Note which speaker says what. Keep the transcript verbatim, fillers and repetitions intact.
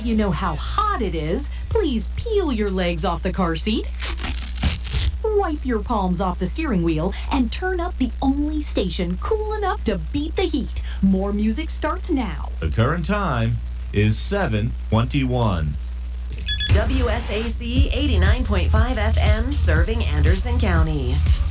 Speaker 1: you know how hot it is, please peel your legs off the car seat, wipe your palms off the steering wheel, and turn up the only station cool enough to beat the heat. More music starts now.
Speaker 2: The current time is seven twenty-one.
Speaker 3: W S A C eighty-nine point five F M, serving Anderson County.